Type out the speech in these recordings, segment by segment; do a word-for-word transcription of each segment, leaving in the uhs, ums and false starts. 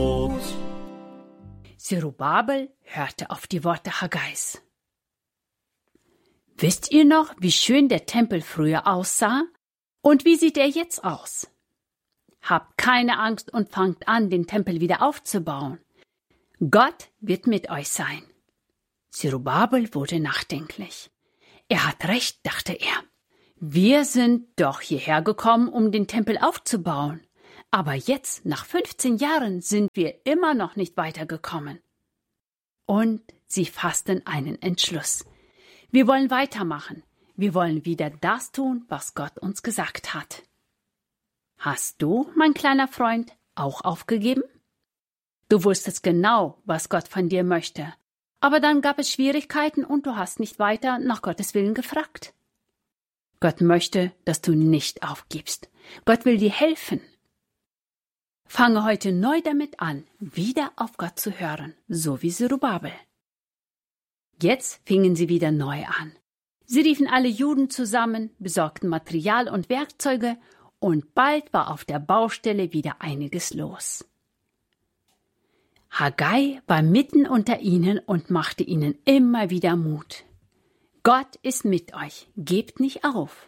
Zerubabel hörte auf die Worte Haggais. Wisst ihr noch, wie schön der Tempel früher aussah? Und wie sieht er jetzt aus? Habt keine Angst und fangt an, den Tempel wieder aufzubauen. Gott wird mit euch sein. Zerubabel wurde nachdenklich. Er hat recht, dachte er. Wir sind doch hierher gekommen, um den Tempel aufzubauen. Aber jetzt, nach fünfzehn Jahren, sind wir immer noch nicht weitergekommen. Und sie fassten einen Entschluss. Wir wollen weitermachen. Wir wollen wieder das tun, was Gott uns gesagt hat. Hast du, mein kleiner Freund, auch aufgegeben? Du wusstest genau, was Gott von dir möchte. Aber dann gab es Schwierigkeiten und du hast nicht weiter nach Gottes Willen gefragt. Gott möchte, dass du nicht aufgibst. Gott will dir helfen. Fange heute neu damit an, wieder auf Gott zu hören, so wie Zerubabel. Jetzt fingen sie wieder neu an. Sie riefen alle Juden zusammen, besorgten Material und Werkzeuge, und bald war auf der Baustelle wieder einiges los. Haggai war mitten unter ihnen und machte ihnen immer wieder Mut. Gott ist mit euch, gebt nicht auf.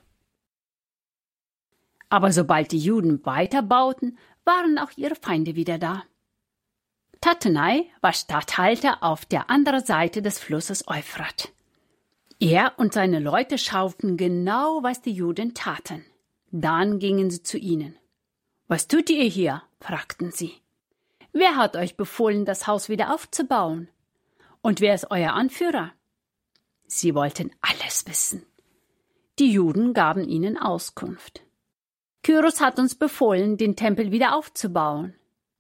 Aber sobald die Juden weiterbauten, waren auch ihre Feinde wieder da. Tattenai war Statthalter auf der anderen Seite des Flusses Euphrat. Er und seine Leute schauten genau, was die Juden taten. Dann gingen sie zu ihnen. »Was tut ihr hier?« fragten sie. »Wer hat euch befohlen, das Haus wieder aufzubauen? Und wer ist euer Anführer?« Sie wollten alles wissen. Die Juden gaben ihnen Auskunft. »Kyros hat uns befohlen, den Tempel wieder aufzubauen.«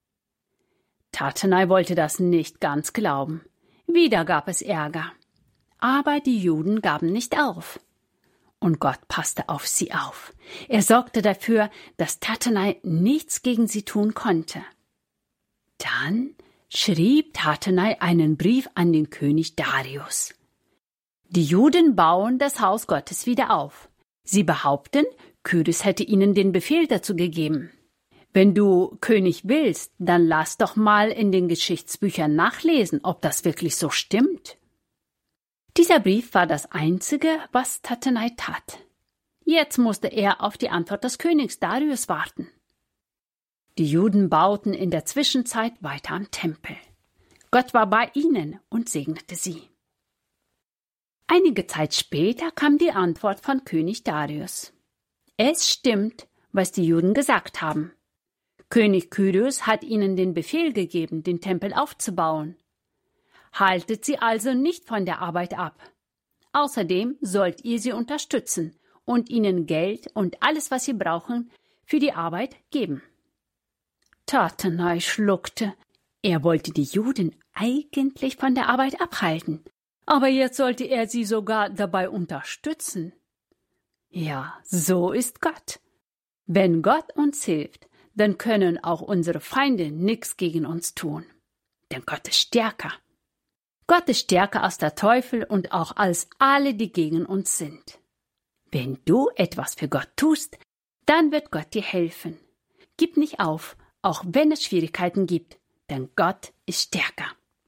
Tattenai wollte das nicht ganz glauben. Wieder gab es Ärger. Aber die Juden gaben nicht auf. Und Gott passte auf sie auf. Er sorgte dafür, dass Tattenai nichts gegen sie tun konnte. Dann schrieb Tattenai einen Brief an den König Darius. Die Juden bauen das Haus Gottes wieder auf. Sie behaupten, Kyros hätte ihnen den Befehl dazu gegeben. Wenn du König willst, dann lass doch mal in den Geschichtsbüchern nachlesen, ob das wirklich so stimmt. Dieser Brief war das Einzige, was Tattenai tat. Jetzt musste er auf die Antwort des Königs Darius warten. Die Juden bauten in der Zwischenzeit weiter am Tempel. Gott war bei ihnen und segnete sie. Einige Zeit später kam die Antwort von König Darius. Es stimmt, was die Juden gesagt haben. König Kyros hat ihnen den Befehl gegeben, den Tempel aufzubauen. Haltet sie also nicht von der Arbeit ab. Außerdem sollt ihr sie unterstützen und ihnen Geld und alles, was sie brauchen, für die Arbeit geben. Tattenai schluckte. Er wollte die Juden eigentlich von der Arbeit abhalten, aber jetzt sollte er sie sogar dabei unterstützen. Ja, so ist Gott. Wenn Gott uns hilft, dann können auch unsere Feinde nichts gegen uns tun. Denn Gott ist stärker. Gott ist stärker als der Teufel und auch als alle, die gegen uns sind. Wenn du etwas für Gott tust, dann wird Gott dir helfen. Gib nicht auf, auch wenn es Schwierigkeiten gibt, denn Gott ist stärker.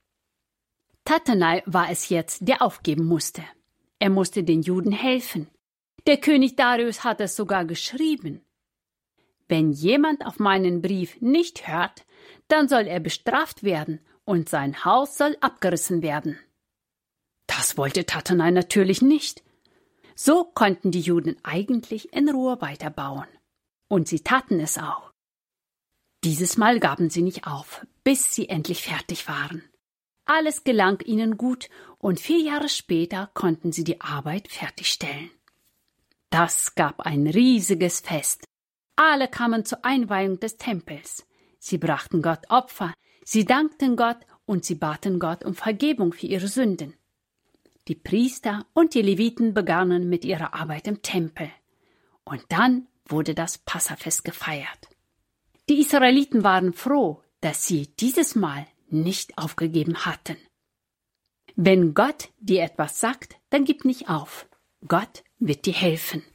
Tattenai war es jetzt, der aufgeben musste. Er musste den Juden helfen. Der König Darius hat es sogar geschrieben. Wenn jemand auf meinen Brief nicht hört, dann soll er bestraft werden und sein Haus soll abgerissen werden. Das wollte Tattenai natürlich nicht. So konnten die Juden eigentlich in Ruhe weiterbauen. Und sie taten es auch. Dieses Mal gaben sie nicht auf, bis sie endlich fertig waren. Alles gelang ihnen gut und vier Jahre später konnten sie die Arbeit fertigstellen. Das gab ein riesiges Fest. Alle kamen zur Einweihung des Tempels. Sie brachten Gott Opfer, sie dankten Gott und sie baten Gott um Vergebung für ihre Sünden. Die Priester und die Leviten begannen mit ihrer Arbeit im Tempel. Und dann wurde das Passafest gefeiert. Die Israeliten waren froh, dass sie dieses Mal nicht aufgegeben hatten. Wenn Gott dir etwas sagt, dann gib nicht auf. Gott wird dir helfen.